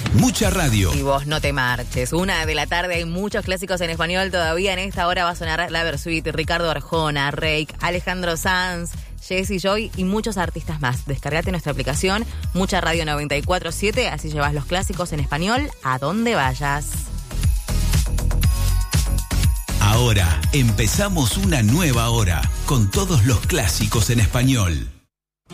Mucha radio. Y vos no te marches. 1 de la tarde, hay muchos clásicos en español todavía. En esta hora va a sonar La Versuit, Ricardo Arjona, Reik, Alejandro Sanz, Jessy Joy y muchos artistas más. Descargate nuestra aplicación Mucha Radio 94.7, así llevas los clásicos en español a donde vayas. Ahora empezamos una nueva hora con todos los clásicos en español.